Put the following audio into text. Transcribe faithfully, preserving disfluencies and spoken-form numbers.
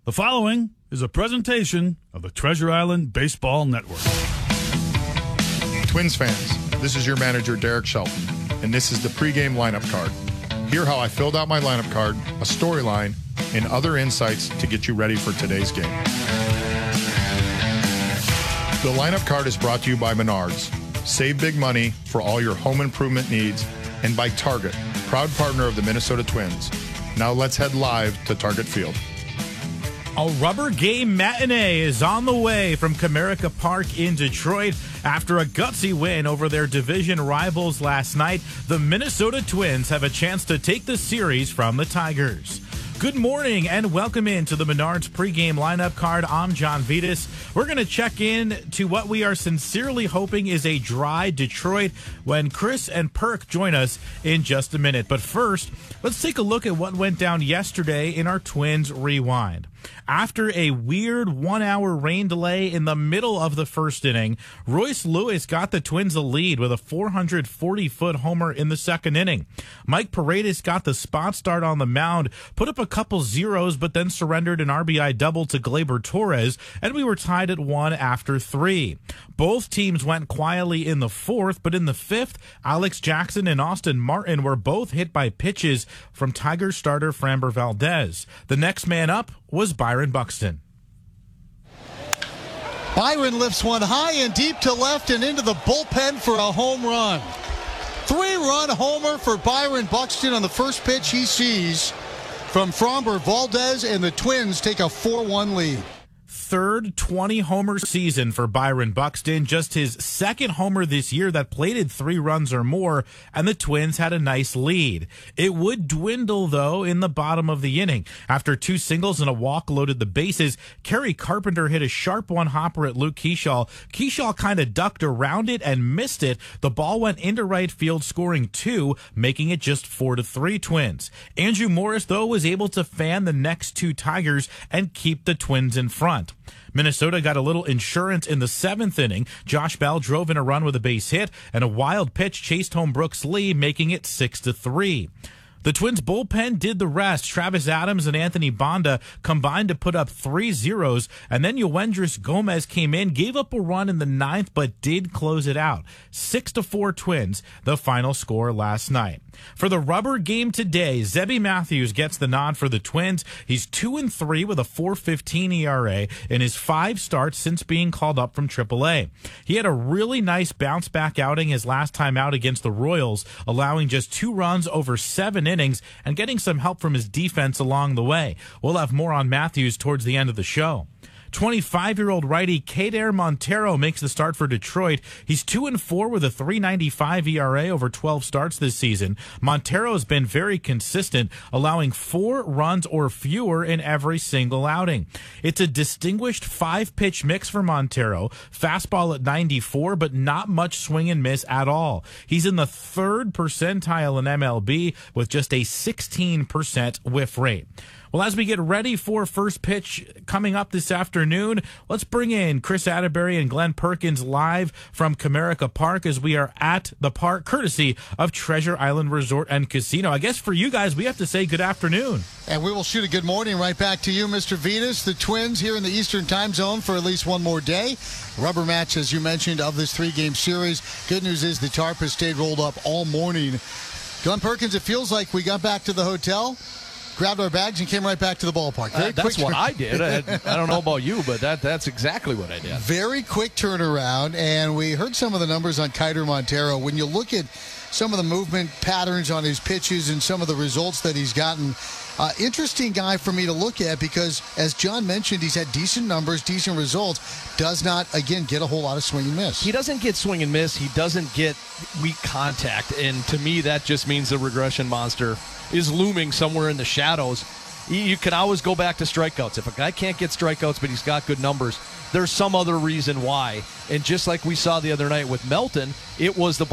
The following is a presentation of the Treasure Island Baseball Network. Twins fans, this is your manager, Derek Shelton, and this is the pregame lineup card. Hear how I filled out my lineup card, a storyline, and other insights to get you ready for today's game. The lineup card is brought to you by Menards. Save big money for all your home improvement needs, and by Target, proud partner of the Minnesota Twins. Now let's head live to Target Field. A rubber game matinee is on the way from Comerica Park in Detroit. After a gutsy win over their division rivals last night, the Minnesota Twins have a chance to take the series from the Tigers. Good morning and welcome into the Menards pregame lineup card. I'm John Vitas. We're going to check in to what we are sincerely hoping is a dry Detroit when Chris and Perk join us in just a minute. But first, let's take a look at what went down yesterday in our Twins Rewind. After a weird one-hour rain delay in the middle of the first inning, Royce Lewis got the Twins a lead with a four hundred forty foot homer in the second inning. Mike Paredes got the spot start on the mound, put up a couple zeros, but then surrendered an R B I double to Gleyber Torres, and we were tied at one after three. Both teams went quietly in the fourth, but in the fifth, Alex Jackson and Austin Martin were both hit by pitches from Tigers starter Framber Valdez. The next man up was Byron Buxton. Byron lifts one high and deep to left and into the bullpen for a home run. Three-run homer for Byron Buxton on the first pitch he sees from Framber Valdez, and the Twins take a four one lead. Third twenty-homer season for Byron Buxton, just his second homer this year that plated three runs or more, and the Twins had a nice lead. It would dwindle, though, in the bottom of the inning. After two singles and a walk loaded the bases, Kerry Carpenter hit a sharp one-hopper at Luke Keeschall. Keeschall kind of ducked around it and missed it. The ball went into right field, scoring two, making it just four to three Twins. Andrew Morris, though, was able to fan the next two Tigers and keep the Twins in front. Minnesota got a little insurance in the seventh inning. Josh Bell drove in a run with a base hit, and a wild pitch chased home Brooks Lee, making it six to three. The Twins' bullpen did the rest. Travis Adams and Anthony Banda combined to put up three zeros, and then Yoendris Gomez came in, gave up a run in the ninth, but did close it out. Six to four Twins, the final score last night. For the rubber game today, Zebby Matthews gets the nod for the Twins. He's two and three with a four fifteen E R A in his five starts since being called up from triple A. He had a really nice bounce-back outing his last time out against the Royals, allowing just two runs over seven innings and getting some help from his defense along the way. We'll have more on Matthews towards the end of the show. twenty-five-year-old righty Kader Montero makes the start for Detroit. He's two and four with a three ninety-five E R A over twelve starts this season. Montero has been very consistent, allowing four runs or fewer in every single outing. It's a distinguished five-pitch mix for Montero. Fastball at ninety-four, but not much swing and miss at all. He's in the third percentile in M L B with just a sixteen percent whiff rate. Well, as we get ready for first pitch coming up this afternoon, let's bring in Chris Atterbury and Glenn Perkins live from Comerica Park as we are at the park, courtesy of Treasure Island Resort and Casino. I guess for you guys, we have to say good afternoon. And we will shoot a good morning right back to you, Mister Vitas. The Twins here in the Eastern time zone for at least one more day. Rubber match, as you mentioned, of this three-game series. Good news is the tarp has stayed rolled up all morning. Glenn Perkins, it feels like we got back to the hotel, grabbed our bags, and came right back to the ballpark. Uh, that's what I did. I, I don't know about you, but that that's exactly what I did. Very quick turnaround, and we heard some of the numbers on Kader Montero. When you look at some of the movement patterns on his pitches and some of the results that he's gotten, uh, interesting guy for me to look at because, as John mentioned, he's had decent numbers, decent results, does not, again, get a whole lot of swing and miss. He doesn't get swing and miss. He doesn't get weak contact, and to me, that just means the regression monster is looming somewhere in the shadows. You can always go back to strikeouts. If a guy can't get strikeouts, but he's got good numbers, there's some other reason why. And just like we saw the other night with Melton, it was the